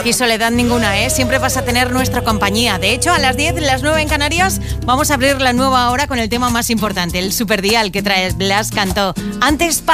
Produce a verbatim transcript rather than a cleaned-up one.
Aquí soledad ninguna, ¿eh? Siempre vas a tener nuestra compañía. De hecho, a las diez, las nueve en Canarias, vamos a abrir la nueva hora con el tema más importante, el superdial que trae Blas Cantó. Antes